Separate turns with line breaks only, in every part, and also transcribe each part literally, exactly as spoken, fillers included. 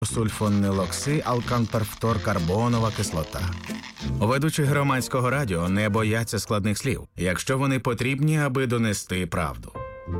Сульфонилокси, алканперфторкарбонова кислота. Ведучі громадського радіо не бояться складних слів, якщо вони потрібні, аби донести правду.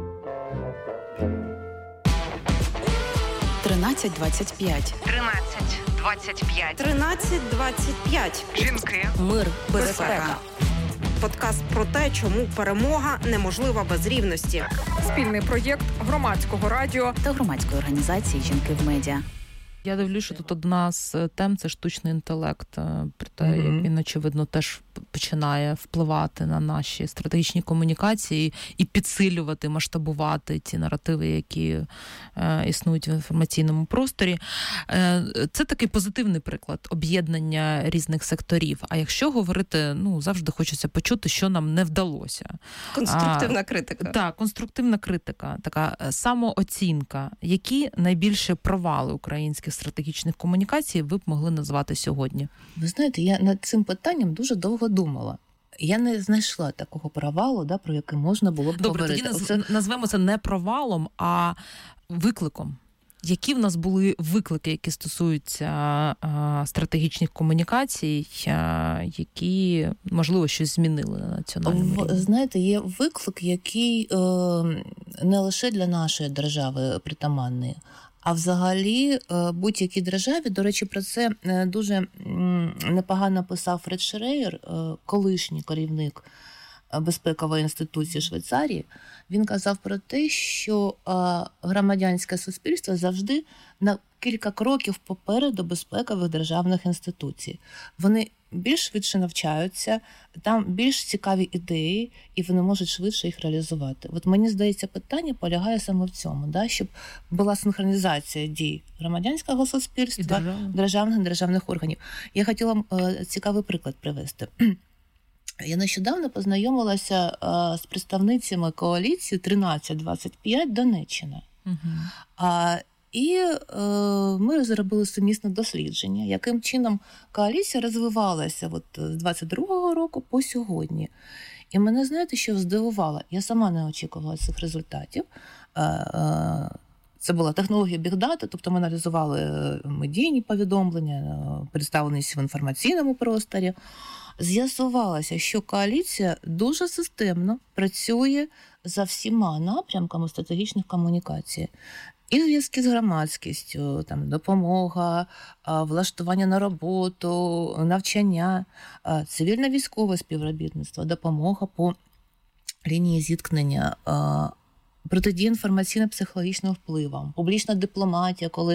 тринадцять двадцять п'ять.
тринадцять двадцять п'ять.
тринадцять двадцять п'ять.
Жінки.
Мир,
Безпека. Подкаст про те, чому перемога неможлива без рівності.
Спільний проєкт громадського радіо
та громадської організації «Жінки в медіа».
Я дивлюся, що тут одна з тем – це штучний інтелект. Про те, mm-hmm. як він, очевидно, теж починає впливати на наші стратегічні комунікації і підсилювати, масштабувати ті наративи, які е, існують в інформаційному просторі. Е, це такий позитивний приклад об'єднання різних секторів. А якщо говорити, ну, завжди хочеться почути, що нам не вдалося.
Конструктивна
а,
критика.
Так, конструктивна критика, така самооцінка. Які найбільше провали українських стратегічних комунікацій ви б могли назвати сьогодні?
Ви знаєте, я над цим питанням дуже довго думала. Я не знайшла такого провалу, да, про який можна було б
Добре,
говорити.
тоді Оце... назвемо це не провалом, а викликом. Які в нас були виклики, які стосуються а, стратегічних комунікацій, а, які, можливо, щось змінили на національному рівні?
Знаєте, є виклик, який е, не лише для нашої держави притаманний, а взагалі будь-якій державі, до речі, про це дуже непогано писав Фред Шрейер, колишній керівник безпекової інституції Швейцарії. Він казав про те, що громадянське суспільство завжди на кілька кроків попереду безпекових державних інституцій. Вони більш швидше навчаються, там більш цікаві ідеї, і вони можуть швидше їх реалізувати. От мені здається, питання полягає саме в цьому, да, щоб була синхронізація дій громадянського суспільства, державних і державних органів. Я хотіла е, цікавий приклад привести. Я нещодавно познайомилася е, з представницями коаліції тринадцять двадцять п'ять Донеччина. Угу. А І е, ми зробили сумісне дослідження, яким чином коаліція розвивалася от, з двадцять другого року по сьогодні. І мене, знаєте, що здивувало? Я сама не очікувала цих результатів. Е, е, це була технологія бігдата, тобто ми аналізували медійні повідомлення, представленість в інформаційному просторі. З'ясувалося, що коаліція дуже системно працює за всіма напрямками стратегічних комунікацій. І зв'язки з громадськістю, там, допомога, влаштування на роботу, навчання, цивільно-військове співробітництво, допомога по лінії зіткнення, протидія інформаційно-психологічним впливам, публічна дипломатія, коли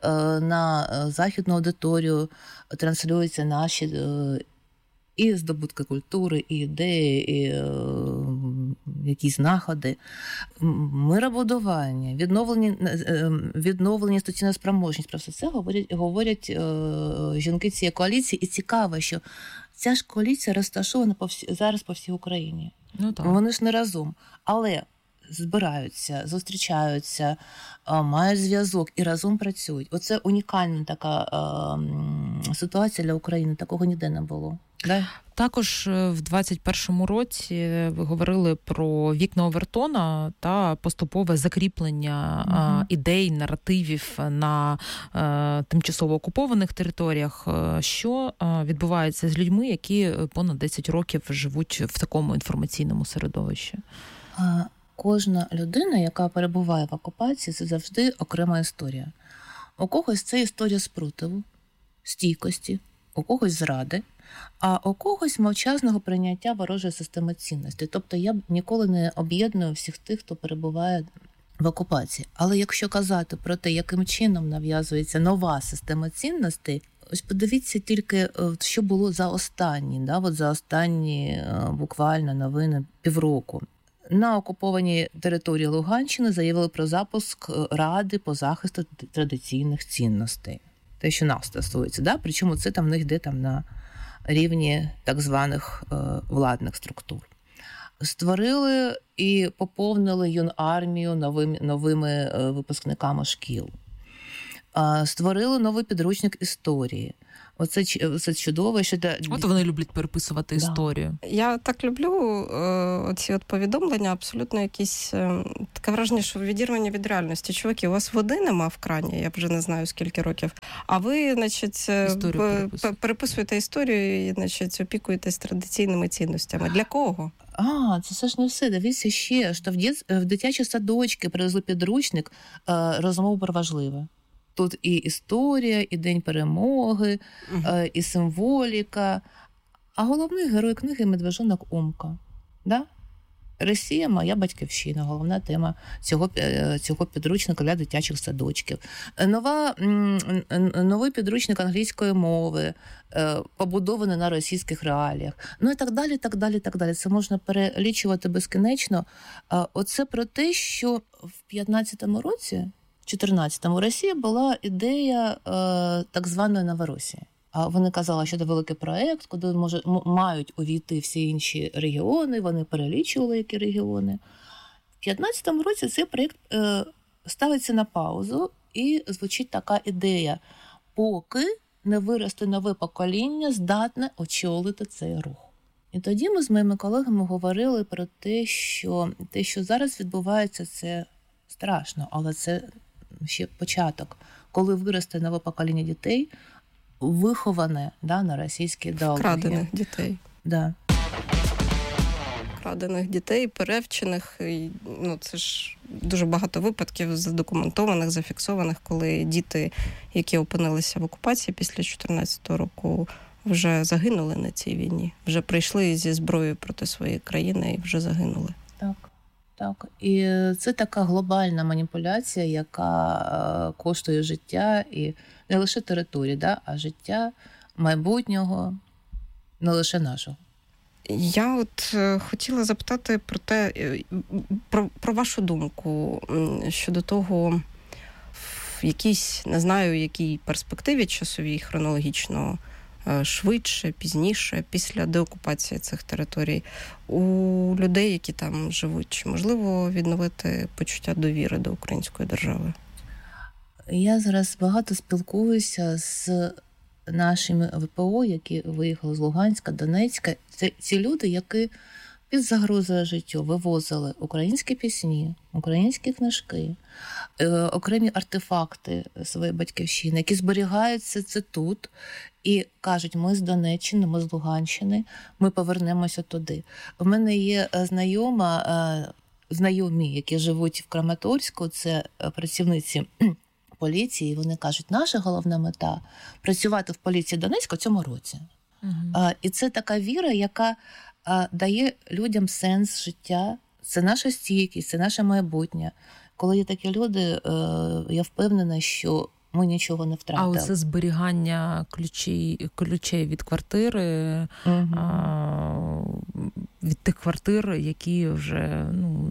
на західну аудиторію транслюються наші і здобутки культури, і ідеї, і е, якісь знаходи, миробудування, відновлення, е, відновлення інституційної спроможність. Про все це говорять, говорять е, жінки цієї коаліції. І цікаво, що ця ж коаліція розташована по всі, зараз по всій Україні. Ну, так. Вони ж не разом. Але збираються, зустрічаються, мають зв'язок і разом працюють. Оце унікальна така е, ситуація для України. Такого ніде не було. Да?
Також в двадцять першому році ви говорили про вікна Овертона та поступове закріплення угу. ідей, наративів на тимчасово окупованих територіях. Що відбувається з людьми, які понад десять років живуть в такому інформаційному середовищі?
Кожна людина, яка перебуває в окупації, це завжди окрема історія. У когось це історія спротиву, стійкості, у когось зради, а у когось мовчазного прийняття ворожої системи цінностей. Тобто я ніколи не об'єдную всіх тих, хто перебуває в окупації. Але якщо казати про те, яким чином нав'язується нова система цінностей, ось подивіться тільки, що було за останні, да, от за останні буквально новини півроку. На окупованій території Луганщини заявили про запуск Ради по захисту традиційних цінностей. Те, що нас стосується, да? Причому це там в них йде там на рівні так званих е, владних структур. Створили і поповнили юнармію новими, новими е, випускниками шкіл. Створили новий підручник історії. Оце, це чудово, що...
От вони люблять переписувати
да.
історію.
Я так люблю оці от повідомлення, абсолютно якісь... Таке враження, що відірвання від реальності. Чуваки, у вас води нема в крані, я вже не знаю скільки років, а ви, значить, історію переписуєте історію і, значить, опікуєтесь традиційними цінностями. Для кого?
А, це все ж не все. Дивіться ще, що в, дит... в дитячі садочки привезли підручник розмов про важливе. Тут і історія, і День перемоги, uh-huh. і символіка. А головний герой книги – медвежонок Умка. Да? Росія – моя батьківщина, головна тема цього, цього підручника для дитячих садочків. Нова, новий підручник англійської мови, побудований на російських реаліях. Ну і так далі, так далі, так далі. Це можна перелічувати безкінечно. Оце про те, що в п'ятнадцятому році, в чотирнадцятому, в Росії була ідея так званої Новоросії. Вони казали, що це великий проєкт, куди може, мають увійти всі інші регіони, вони перелічували, які регіони. В п'ятнадцятому році цей проєкт е, ставиться на паузу, і звучить така ідея, поки не виросте нове покоління, здатне очолити цей рух. І тоді ми з моїми колегами говорили про те, що те, що зараз відбувається, це страшно, але це ще початок. Коли виросте нове покоління дітей, виховане, да, на російській ідеології.
Вкрадених дітей.
Да.
Вкрадених дітей, перевчених. Ну, це ж дуже багато випадків задокументованих, зафіксованих, коли діти, які опинилися в окупації після чотирнадцятого року, вже загинули на цій війні. Вже прийшли зі зброєю проти своєї країни і вже загинули.
Так. Так, і це така глобальна маніпуляція, яка коштує життя і не лише території, да, а життя майбутнього, не лише нашого.
Я от хотіла запитати про те, про, про вашу думку щодо того, в якійсь, не знаю, якій перспективі часовій, хронологічно, швидше, пізніше, після деокупації цих територій, у людей, які там живуть, чи можливо відновити почуття довіри до української держави?
Я зараз багато спілкуюся з нашими ВПО, які виїхали з Луганська, Донецька. Це ці люди, які під загрозою життю вивозили українські пісні, українські книжки, окремі артефакти своєї батьківщини, які зберігаються це тут, і кажуть, ми з Донеччини, ми з Луганщини, ми повернемося туди. У мене є знайома, знайомі, які живуть в Краматорську, це працівниці поліції, вони кажуть, наша головна мета – працювати в поліції Донецька в цьому році. Угу. І це така віра, яка дає людям сенс життя, це наша стійкість, це наше майбутнє. Коли є такі люди, я впевнена, що ми нічого не втратили.
А оце зберігання ключей, ключей від квартири, угу. а, від тих квартир, які вже, ну,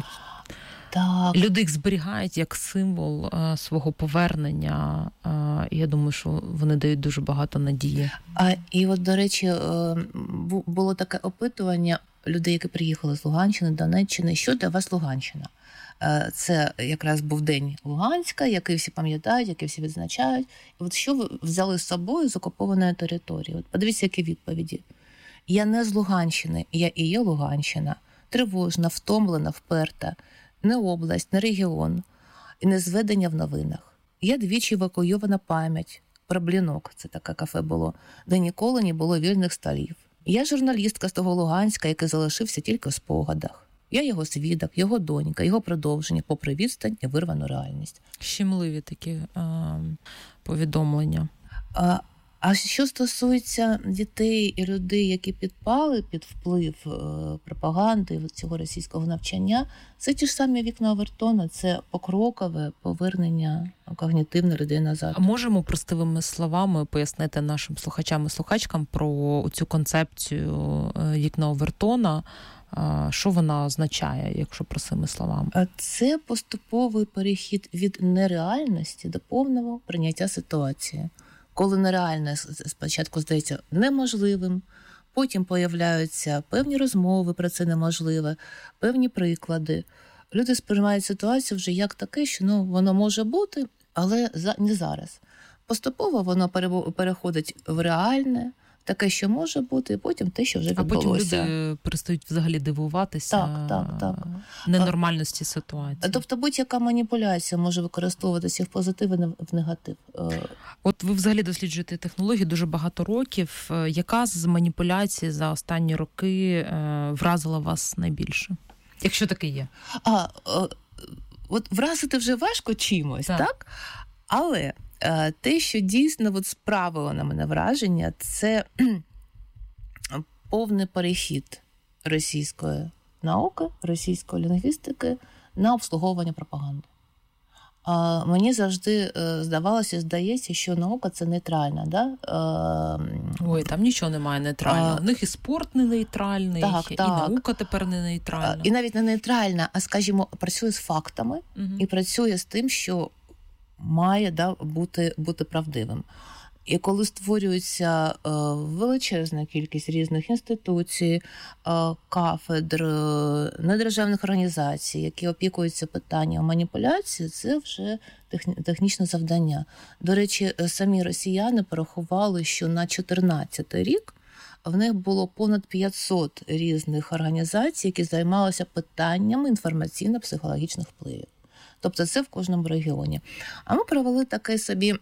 так. Люди їх зберігають як символ а, свого повернення. А, і я думаю, що вони дають дуже багато надії.
А, і от, до речі, було таке опитування людей, які приїхали з Луганщини, Донеччини. Що для вас Луганщина? Це якраз був День Луганська, який всі пам'ятають, який всі відзначають. І от що ви взяли з собою з окупованої території? От подивіться, які відповіді. Я не з Луганщини, я і є Луганщина. Тривожна, втомлена, вперта. Не область, не регіон. І не зведення в новинах. Я двічі евакуйована пам'ять. Про Блінок, це таке кафе було, де ніколи не було вільних столів. Я журналістка з того Луганська, який залишився тільки в спогадах. Я його свідок, його донька, його продовження, попри відстань і вирвану реальність.
Щемливі такі а, повідомлення.
А, а що стосується дітей і людей, які підпали під вплив е, пропаганди цього російського навчання, це ті ж самі вікна Овертона, це покрокове повернення когнітивно людей назад.
А можемо простими словами пояснити нашим слухачам і слухачкам про цю концепцію вікна Овертона? Що вона означає, якщо простими словами?
Це поступовий перехід від нереальності до повного прийняття ситуації. Коли нереальне спочатку здається неможливим, потім появляються певні розмови про це неможливе, певні приклади. Люди сприймають ситуацію вже як таке, що ну, воно може бути, але не зараз. Поступово воно переходить в реальне, таке, що може бути, і потім те, що вже відбулося.
А потім люди перестають взагалі дивуватися
так, так, так.
ненормальності ситуації.
Тобто будь-яка маніпуляція може використовуватися і в позитив, і в негатив.
От ви взагалі досліджуєте технології дуже багато років. Яка з маніпуляцій за останні роки вразила вас найбільше? Якщо таке є.
А, от вразити вже важко чимось, так? так? Але те, що дійсно от справило на мене враження, це повний перехід російської науки, російської лінгвістики на обслуговування пропаганди. А мені завжди здавалося, здається, що наука – це нейтральна. Да?
Ой, там нічого немає нейтрального. У них і спорт не нейтральний,
так,
і
так.
наука тепер не нейтральна.
І навіть не нейтральна, а, скажімо, працює з фактами, угу. і працює з тим, що має да, бути, бути правдивим. І коли створюється е, величезна кількість різних інституцій, е, кафедр, е, недержавних організацій, які опікуються питанням маніпуляції, це вже техні, технічне завдання. До речі, самі росіяни порахували, що на чотирнадцятий рік в них було понад п'ятсот різних організацій, які займалися питаннями інформаційно-психологічних впливів. Тобто це в кожному регіоні. А ми провели такий собі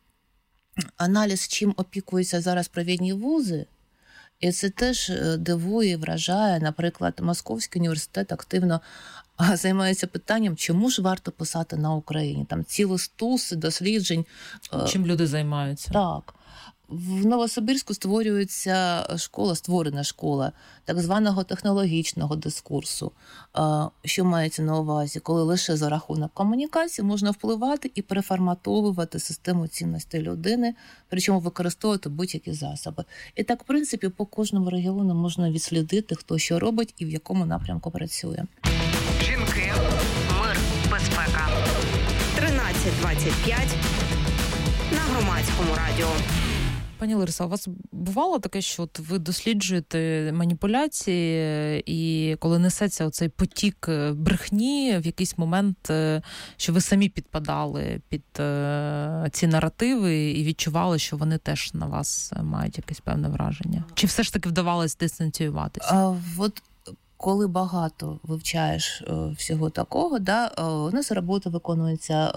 аналіз, чим опікуються зараз провідні вузи. І це теж дивує, вражає. Наприклад, Московський університет активно займається питанням, чому ж варто писати на Україні. Там цілі стуси досліджень.
Чим люди займаються?
Так. В Новосибірську створюється школа, створена школа так званого технологічного дискурсу. Що мається на увазі? Коли лише за рахунок комунікації можна впливати і переформатовувати систему цінностей людини, причому використовувати будь-які засоби. І так, в принципі, по кожному регіону можна відслідити, хто що робить і в якому напрямку працює.
Жінки, мир, безпека.
тринадцять двадцять п'ять на Громадському радіо.
Пані Лариса, у вас бувало таке, що от ви досліджуєте маніпуляції, і коли несеться оцей потік брехні, в якийсь момент, що ви самі підпадали під ці наративи і відчували, що вони теж на вас мають якесь певне враження? Чи все ж таки вдавалось дистанціюватися?
А, от коли багато вивчаєш всього такого, да, у нас робота виконується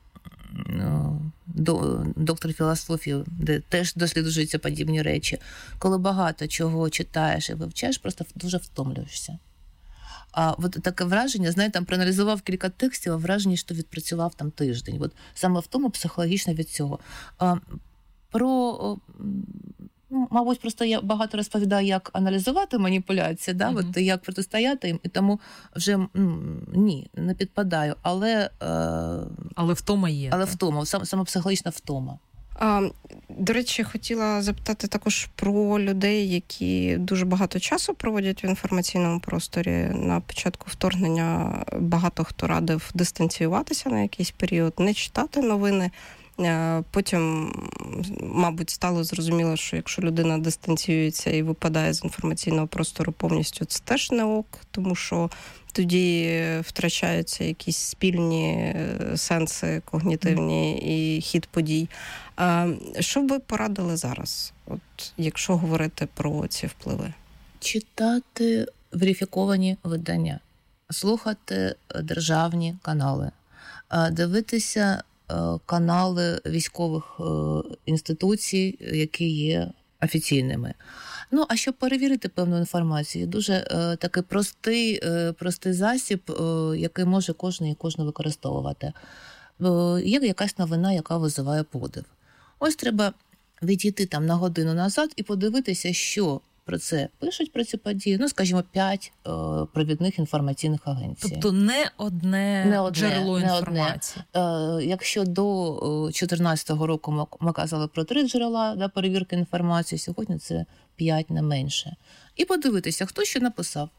доктор філософії, де теж досліджуються подібні речі. Коли багато чого читаєш і вивчаєш, просто дуже втомлюєшся. А от таке враження, знаєте, там проаналізував кілька текстів, а враження, що відпрацював там тиждень. От саме в тому психологічно від цього. А, про, ну, мабуть, просто я багато розповідаю, як аналізувати маніпуляції, да? Uh-huh. От, як протистояти їм, і тому вже м, ні, не підпадаю. Але, е,
але втома є.
Але втома, сам, саме психологічна втома.
А, до речі, хотіла запитати також про людей, які дуже багато часу проводять в інформаційному просторі. На початку вторгнення багато хто радив дистанціюватися на якийсь період, не читати новини. Потім, мабуть, стало зрозуміло, що якщо людина дистанціюється і випадає з інформаційного простору повністю, це теж не ок, тому що тоді втрачаються якісь спільні сенси когнітивні і хід подій. Що б ви порадили зараз, от, якщо говорити про ці впливи?
Читати верифіковані видання, слухати державні канали, дивитися канали військових інституцій, які є офіційними. Ну, а щоб перевірити певну інформацію, дуже е, такий простий, е, простий засіб, е, який може кожен і кожна використовувати. Е, є якась новина, яка визиває подив. Ось треба відійти там на годину назад і подивитися, що про це пишуть, про ці події, ну, скажімо, п'ять е, провідних інформаційних агенцій.
Тобто не одне, не одне джерело не інформації.
Одне. Е, якщо до дві тисячі чотирнадцятого року ми, ми казали про три джерела да, перевірки інформації, сьогодні це п'ять, не менше. І подивитися, хто що написав.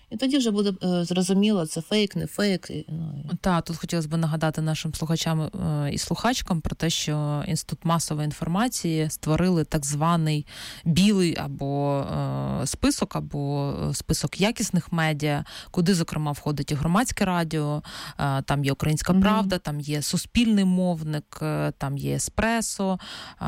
І тоді вже буде е, зрозуміло, це фейк, не фейк. Ну, і...
Так, тут хотілося б нагадати нашим слухачам е, і слухачкам про те, що Інститут масової інформації створили так званий білий або е, список, або список якісних медіа, куди, зокрема, входить і громадське радіо, е, там є Українська mm-hmm. правда, там є Суспільний мовник, е, там є Еспресо, е,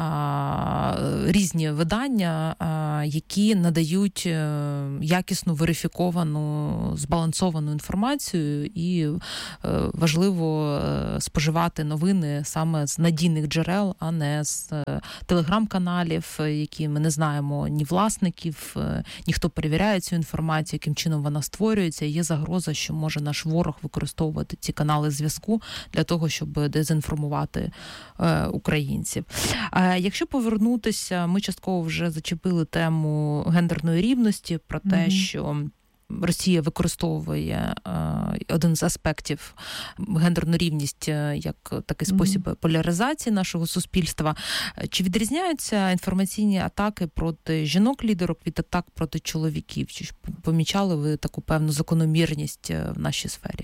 різні видання, е, які надають е, якісну, верифіковану, збалансовану інформацію, і е, важливо е, споживати новини саме з надійних джерел, а не з е, телеграм-каналів, які ми не знаємо ні власників, е, ніхто перевіряє цю інформацію, яким чином вона створюється. Є загроза, що може наш ворог використовувати ці канали зв'язку для того, щоб дезінформувати е, українців. Е, якщо повернутися, ми частково вже зачепили тему гендерної рівності, про те, mm-hmm. що Росія використовує е, один з аспектів гендерну рівність як такий спосіб mm-hmm. поляризації нашого суспільства. Чи відрізняються інформаційні атаки проти жінок-лідерок від атак проти чоловіків? Чи помічали ви таку певну закономірність в нашій сфері?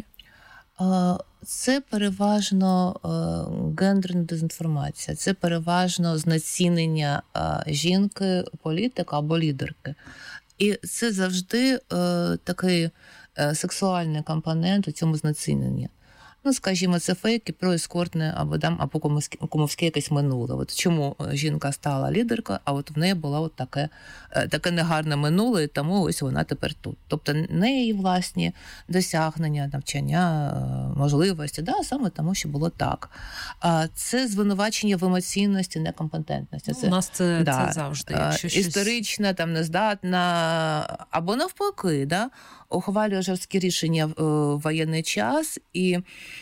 Це переважно гендерна дезінформація, це переважно знецінення жінки, політика або лідерки. І це завжди е, такий е, сексуальний компонент у цьому знеціненні. Ну, скажімо, це фейки про ескортне або там, або кумовське, кумовське якесь минуле. От чому жінка стала лідеркою, а от в неї було от таке, таке негарне минуле, і тому ось вона тепер тут. Тобто не її власні досягнення, навчання, можливості, да, саме тому, що було так. А це звинувачення в емоційності, некомпетентності. Це,
У нас це,
да,
це завжди. Якщо
історична, щось... там, нездатна, або навпаки, да, ухвалює жорсткі рішення в воєнний час і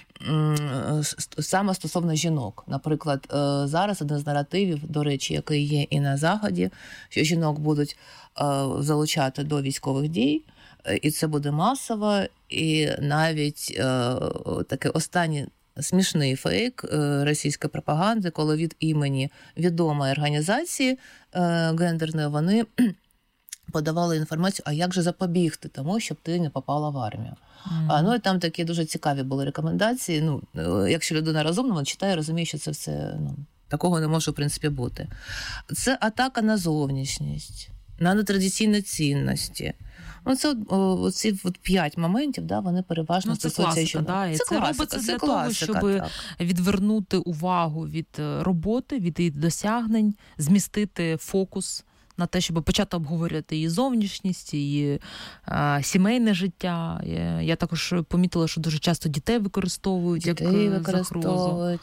саме стосовно жінок. Наприклад, зараз один з наративів, до речі, який є і на Заході, що жінок будуть залучати до військових дій, і це буде масово, і навіть такий останній смішний фейк російської пропаганди, коли від імені відомої організації гендерної вони подавали інформацію, а як же запобігти тому, щоб ти не попала в армію. Mm. А, ну, і там такі дуже цікаві були рекомендації. Ну, якщо людина розумна, вона читає, розуміє, що це все, ну, такого не може, в принципі, бути. Це атака на зовнішність, на нетрадиційні цінності. Ну, це оці от п'ять моментів, да, вони переважно
ну, це
стосуються
класика, да, і це, це
класика,
робиться
це
для
класика,
того, щоб
так.
відвернути увагу від роботи, від її досягнень, змістити фокус на те, щоб почати обговорювати її зовнішність, її а, сімейне життя. Я, я також помітила, що дуже часто дітей використовують
дітей
як
використовують.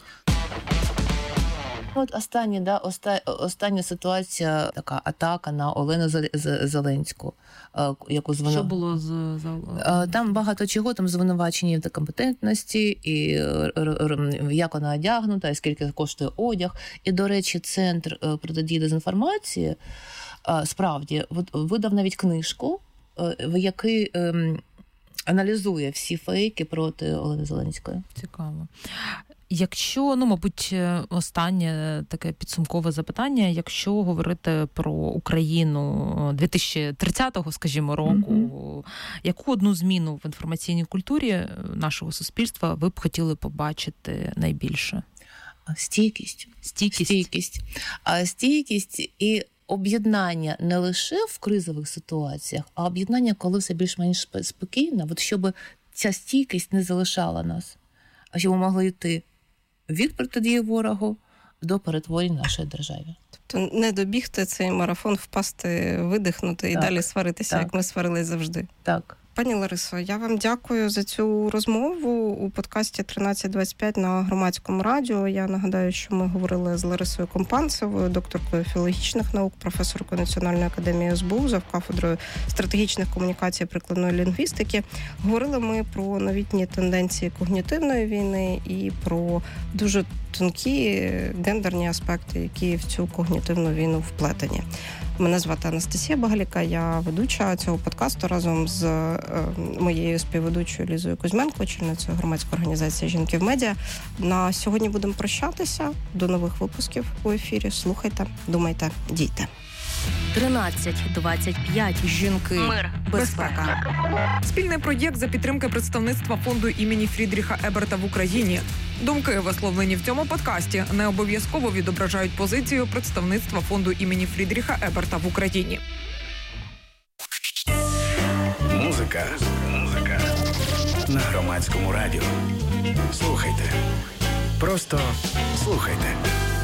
От остання, да, оста, остання ситуація, така атака на Олену Зеленську, яку звину...
Що було з...
Там багато чого, там звинувачення в некомпетентності, і як вона одягнута, і скільки коштує одяг. І, до речі, Центр протидії дезінформації справді видав навіть книжку, в якій аналізує всі фейки проти Олени Зеленської.
Цікаво. Якщо, ну, мабуть, останнє таке підсумкове запитання, якщо говорити про Україну дві тисячі тридцятого, скажімо, року, mm-hmm. яку одну зміну в інформаційній культурі нашого суспільства ви б хотіли побачити найбільше?
Стійкість.
Стійкість.
Стійкість. А стійкість і об'єднання не лише в кризових ситуаціях, а об'єднання, коли все більш-менш спокійно, от щоб ця стійкість не залишала нас, а щоб ми могли йти від протидії ворогу до перетворень нашої держави.
Тобто не добігти цей марафон, впасти, видихнути і так, далі сваритися, так. як ми сварились завжди.
Так.
Пані Ларисо, я вам дякую за цю розмову у подкасті тринадцять двадцять п'ять на Громадському радіо. Я нагадаю, що ми говорили з Ларисою Компанцевою, докторкою філологічних наук, професоркою Національної академії ес бе у, завкафедрою стратегічних комунікацій і прикладної лінгвістики. Говорили ми про новітні тенденції когнітивної війни і про дуже тонкі гендерні аспекти, які в цю когнітивну війну вплетені. Мене звати Анастасія Багаліка, я ведуча цього подкасту разом з е, моєю співведучою Лізою Кузьменко, очільницею громадської організації «Жінки в медіа». На сьогодні будемо прощатися. До нових випусків у ефірі. Слухайте, думайте, дійте.
тринадцять двадцять п'ять.
Жінки.
Мир.
Безпека.
Спільний проєкт за підтримки представництва фонду імені Фрідріха Еберта в Україні. Думки, висловлені в цьому подкасті, не обов'язково відображають позицію представництва фонду імені Фрідріха Еберта в Україні.
Музика. Музика. На Громадському радіо. Слухайте. Просто слухайте.